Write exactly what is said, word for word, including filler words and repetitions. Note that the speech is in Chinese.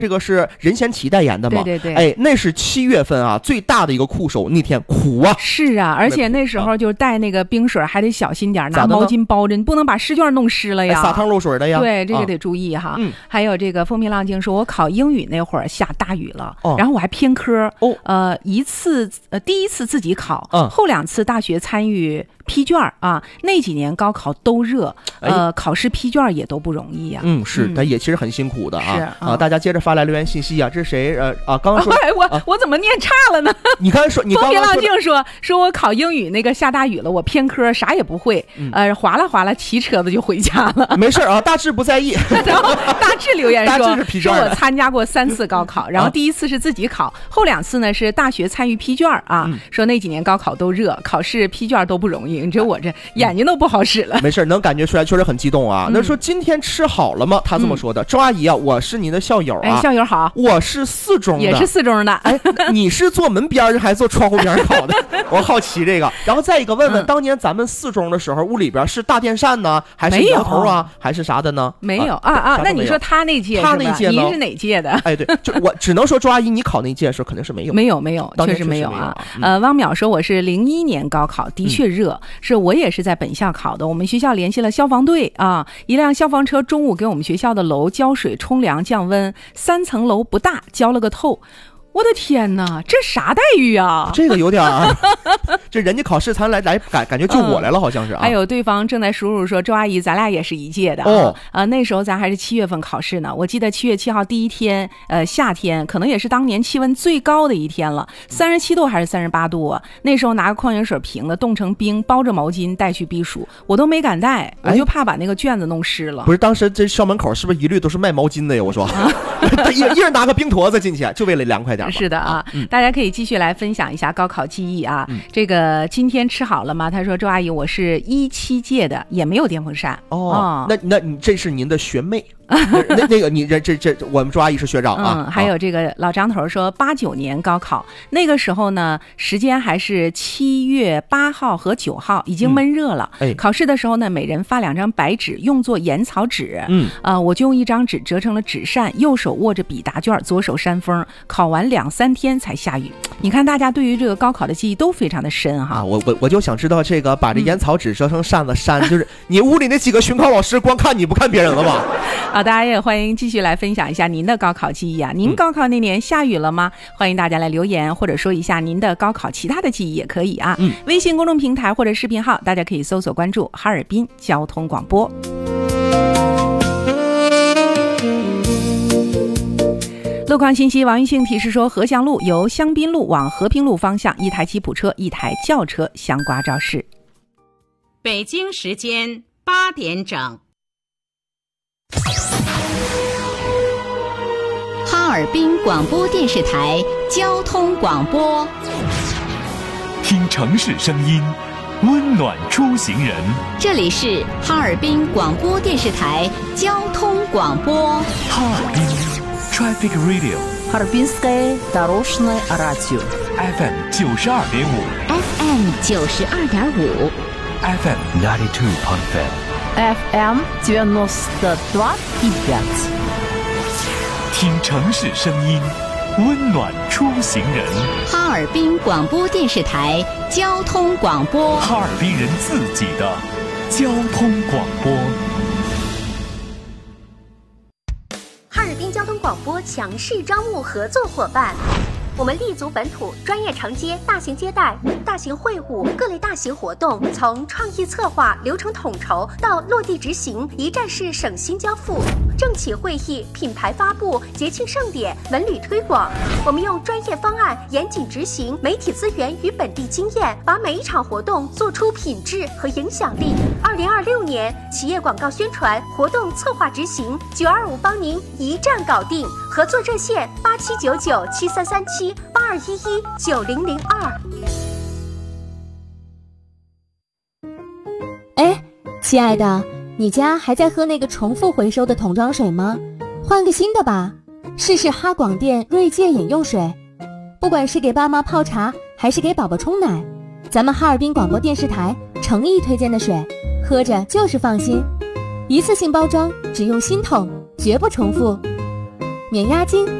这个是任贤齐代言的嘛？ 对对对， 哎，那是七月份啊，最大的一个酷手，那天苦啊！ 是啊，而且那时候就带那个冰水，还得小心点，拿毛巾包着，你不能把试卷弄湿了呀， 哎、撒汤漏水的呀。 对，这个得注意哈。啊、嗯，还有这个风平浪静说，我考英语那会儿下大雨了，哦、然后我还偏科，哦，呃，一次呃第一次自己考，嗯，后两次大学参与。批卷啊，那几年高考都热，呃，哎、考试批卷也都不容易啊。 嗯，是，他、嗯、也其实很辛苦的啊。 是啊, 啊，大家接着发来留言信息啊，这是谁？呃啊，刚刚说， 哎、我、 啊、 我怎么念差了呢？ 你刚才说，你刚刚风平浪静说，说我考英语那个下大雨了，我偏科，啥也不会，嗯、呃，哗啦哗啦骑车子就回家了。 没事啊，大致不在意。 然后大致留言说， 大致是批卷说我参加过三次高考，然后第一次是自己考，后两次呢是大学参与批卷啊。嗯、说那几年高考都热，考试批卷都不容易。你说我这。眼睛都不好使了， 没事，能感觉出来，确实很激动啊。嗯、那说今天吃好了吗？他这么说的。周、嗯、阿姨啊，我是您的校友啊， 哎，校友好， 我是四中的， 也是四中的。 哎，你是坐门边还是坐窗户边考的？我好奇这个。然后再一个问问，嗯、当年咱们四中的时候，屋里边是大电扇呢，还是摇头啊，还是啥的呢？ 没有啊啊，那你说他那届， 他那届呢？ 您是哪届的？ 哎，对，就我只能说周阿姨，你考那届的时候肯定是没有， 没有没有，确实没有啊。嗯、呃，汪淼说我是零一年高考，的确热，嗯、是我也是在本校考的。我们学校联系了消防队啊，一辆消防车中午给我们学校的楼浇水冲凉降温，三层楼不大，浇了个透。我的天哪，这啥待遇啊？ 这个有点儿，这人家考试才来来感感觉救我来了，好像是啊。 还有对方正在输入说，周阿姨，咱俩也是一届的啊。哦，呃，那时候咱还是七月份考试呢。我记得七月七号第一天，呃，夏天可能也是当年气温最高的一天了，三十七度还是三十八度啊？那时候拿个矿泉水瓶子冻成冰，包着毛巾带去避暑，我都没敢带，我就怕把那个卷子弄湿了。 不是，当时这校门口是不是一律都是卖毛巾的呀？我说，啊、一一人拿个冰坨子进去，就为了凉快点。 是的啊，嗯、大家可以继续来分享一下高考记忆啊。嗯、这个今天吃好了吗？他说周阿姨，我是一七届的，也没有电风扇。 哦，哦那那你这是您的学妹。那那个你这这这我们周阿姨是学长啊。 嗯，还有这个老张头说八九年高考那个时候呢，时间还是七月八号和九号，已经闷热了。嗯哎、考试的时候呢，每人发两张白纸，用作盐草纸。嗯，啊、呃，我就用一张纸折成了纸扇，右手握着笔答卷，左手扇风。考完两三天才下雨。你看大家对于这个高考的记忆都非常的深哈。 啊，我我我就想知道这个把这盐草纸折成扇子扇，嗯、就是你屋里那几个巡考老师光看你不看别人了吧？ 啊，大家也欢迎继续来分享一下您的高考记忆啊！您高考那年下雨了吗？嗯、欢迎大家来留言，或者说一下您的高考其他的记忆也可以啊。嗯，微信公众平台或者视频号，大家可以搜索关注哈尔滨交通广播。路况信息，王玉庆提示说，河翔路由香槟路往和平路方向，一台吉普车，一台轿车相刮肇事。 北京时间八点整。 哈尔滨广播电视台交通广播， 听城市声音，温暖出行人。 这里是哈尔滨广播电视台交通广播。 哈尔滨 Traffic Radio， Harbinskaya Doroshная Radio，F M 九十二点五 ，F M 九十二点五 ，F M ninety two point five，F M девяносто два и пять。 听城市声音，温暖出行人。 哈尔滨广播电视台交通广播， 哈尔滨人自己的交通广播。 哈尔滨交通广播强势招募合作伙伴。我们立足本土，专业承接大型接待、大型会务、各类大型活动，从创意策划、流程统筹到落地执行，一站式省心交付。政企会议、品牌发布、节庆盛典、文旅推广，我们用专业方案严谨执行，媒体资源与本地经验，把每一场活动做出品质和影响力。二零二六年企业广告宣传、活动策划执行，九二五帮您一站搞定。合作热线八七九九七三三七八二一一九零零二。 哎，亲爱的，你家还在喝那个重复回收的桶装水吗？换个新的吧，试试哈广电锐界饮用水。不管是给爸妈泡茶，还是给宝宝冲奶，咱们哈尔滨广播电视台诚意推荐的水，喝着就是放心。一次性包装，只用新桶，绝不重复。 免押金